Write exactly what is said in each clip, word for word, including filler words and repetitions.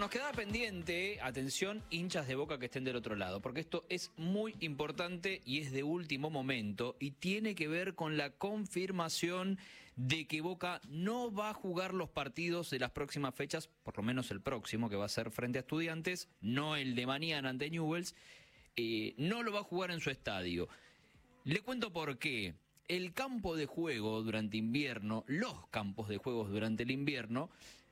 nos quedaba pendiente, atención, hinchas de Boca que estén del otro lado, porque esto es muy importante y es de último momento y tiene que ver con la confirmación de que Boca no va a jugar los partidos de las próximas fechas, por lo menos el próximo, que va a ser frente a Estudiantes, no el de mañana ante Newell's, eh, no lo va a jugar en su estadio. Le cuento por qué. El campo de juego durante invierno, los campos de juegos durante el invierno,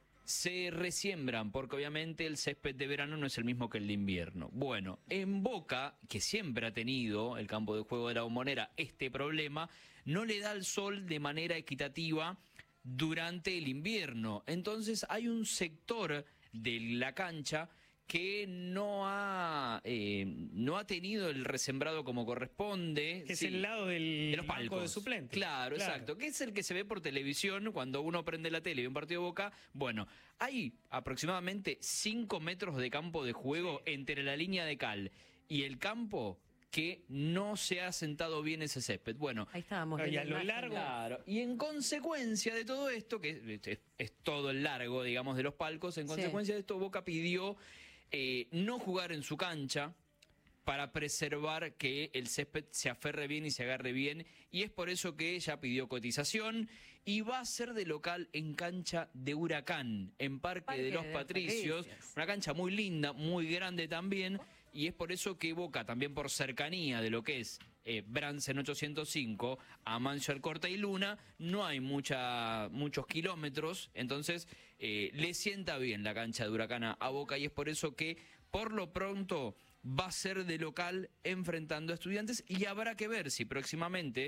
se resiembran, porque obviamente el césped de verano no es el mismo que el de invierno. Bueno, en Boca, que siempre ha tenido el campo de juego de la Bombonera este problema, no le da el sol de manera equitativa durante el invierno. Entonces hay un sector de la cancha que no ha eh, no ha tenido el resembrado como corresponde. Que sí, es el lado del de los banco palcos de suplentes. Claro, claro, exacto. Que es el que se ve por televisión cuando uno prende la tele y ve un partido de Boca. Bueno, hay aproximadamente cinco metros de campo de juego sí. entre la línea de cal y el campo que no se ha sentado bien ese césped. Bueno, ahí estábamos. Y a lo largo. Claro, y en consecuencia de todo esto, que es, es, es todo el largo, digamos, de los palcos, en consecuencia sí. de esto, Boca pidió Eh, no jugar en su cancha para preservar que el césped se aferre bien y se agarre bien, y es por eso que ella pidió cotización y va a ser de local en cancha de Huracán, en Parque, Parque de los de Patricios, Patricios, una cancha muy linda, muy grande también, y es por eso que Boca, también por cercanía de lo que es eh, Bransen ochocientos cinco, Amancio Alcorta y Luna, no hay mucha, muchos kilómetros, entonces eh, le sienta bien la cancha de Huracán a Boca, y es por eso que por lo pronto va a ser de local enfrentando a Estudiantes, y habrá que ver si próximamente,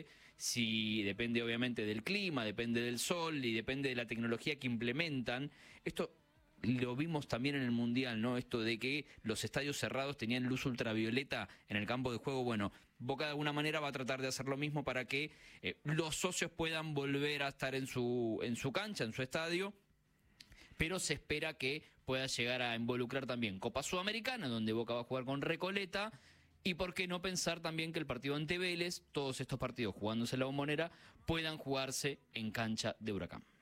si depende obviamente del clima, depende del sol y depende de la tecnología que implementan. Esto lo vimos también en el Mundial, ¿no? Esto de que los estadios cerrados tenían luz ultravioleta en el campo de juego. Bueno, Boca de alguna manera va a tratar de hacer lo mismo para que eh, los socios puedan volver a estar en su, en su cancha, en su estadio, pero se espera que pueda llegar a involucrar también Copa Sudamericana, donde Boca va a jugar con Recoleta, y por qué no pensar también que el partido ante Vélez, todos estos partidos jugándose en la Bombonera, puedan jugarse en cancha de Huracán.